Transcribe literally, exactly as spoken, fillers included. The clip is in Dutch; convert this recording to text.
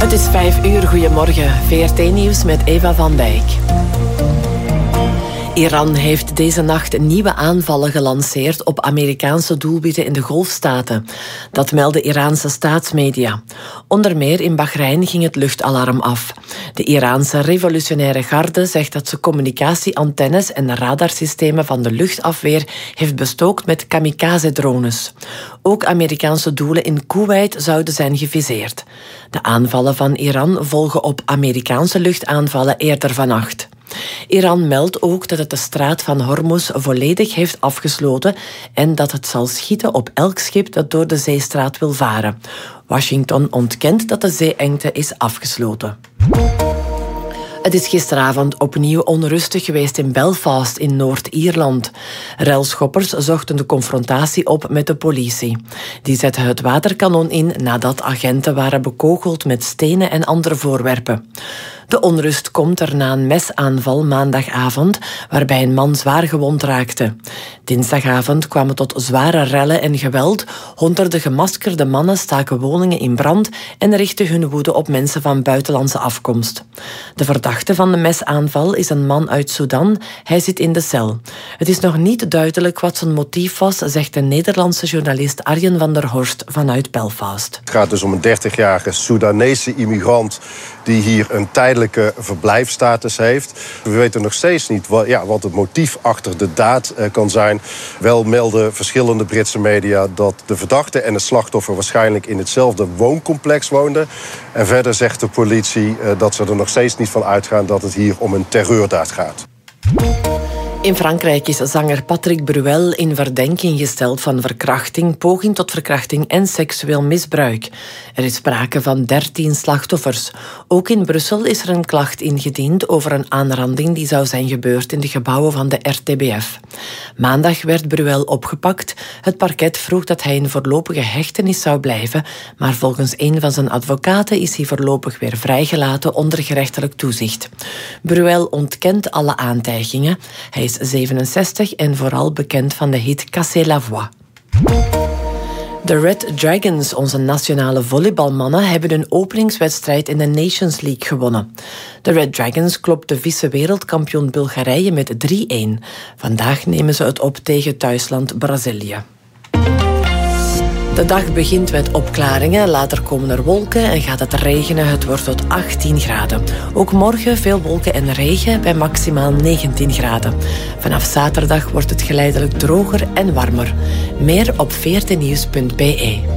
Het is vijf uur, goedemorgen. V R T-nieuws met Eva van Dijk. Iran heeft deze nacht nieuwe aanvallen gelanceerd op Amerikaanse doelwitten in de Golfstaten. Dat melden Iraanse staatsmedia. Onder meer in Bahrein ging het luchtalarm af. De Iraanse revolutionaire garde zegt dat ze communicatieantennes en radarsystemen van de luchtafweer heeft bestookt met kamikaze-drones. Ook Amerikaanse doelen in Kuwait zouden zijn geviseerd. De aanvallen van Iran volgen op Amerikaanse luchtaanvallen eerder vannacht. Iran meldt ook dat het de straat van Hormuz volledig heeft afgesloten en dat het zal schieten op elk schip dat door de zeestraat wil varen. Washington ontkent dat de zeeengte is afgesloten. Het is gisteravond opnieuw onrustig geweest in Belfast in Noord-Ierland. Relschoppers zochten de confrontatie op met de politie. Die zetten het waterkanon in nadat agenten waren bekogeld met stenen en andere voorwerpen. De onrust komt er na een mesaanval maandagavond, waarbij een man zwaar gewond raakte. Dinsdagavond kwam het tot zware rellen en geweld. Honderden gemaskerde mannen staken woningen in brand en richtten hun woede op mensen van buitenlandse afkomst. De verdachte van de mesaanval is een man uit Sudan. Hij zit in de cel. Het is nog niet duidelijk wat zijn motief was, zegt de Nederlandse journalist Arjen van der Horst vanuit Belfast. Het gaat dus om een dertigjarige Soedanese immigrant die hier een tijdelijke verblijfsstatus heeft. We weten nog steeds niet wat, ja, wat het motief achter de daad uh, kan zijn. Wel melden verschillende Britse media dat de verdachte en het slachtoffer waarschijnlijk in hetzelfde wooncomplex woonden. En verder zegt de politie uh, dat ze er nog steeds niet van uitgaan dat het hier om een terreurdaad gaat. In Frankrijk is zanger Patrick Bruel in verdenking gesteld van verkrachting, poging tot verkrachting en seksueel misbruik. Er is sprake van dertien slachtoffers. Ook in Brussel is er een klacht ingediend over een aanranding die zou zijn gebeurd in de gebouwen van de R T B F. Maandag werd Bruel opgepakt. Het parket vroeg dat hij in voorlopige hechtenis zou blijven, maar volgens een van zijn advocaten is hij voorlopig weer vrijgelaten onder gerechtelijk toezicht. Bruel ontkent alle aantijgingen. Hij is zevenenzestig en vooral bekend van de hit Cassez la voix. De Red Dragons, onze nationale volleybalmannen, hebben hun openingswedstrijd in de Nations League gewonnen. De Red Dragons klopten vice-wereldkampioen Bulgarije met drie-een. Vandaag nemen ze het op tegen thuisland Brazilië. De dag begint met opklaringen, later komen er wolken en gaat het regenen. Het wordt tot achttien graden. Ook morgen veel wolken en regen bij maximaal negentien graden. Vanaf zaterdag wordt het geleidelijk droger en warmer. Meer op v r t nieuws punt b e.